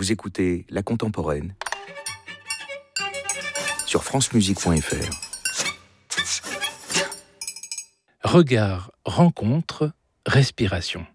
Vous écoutez La Contemporaine sur francemusique.fr. Regard, rencontre, respiration.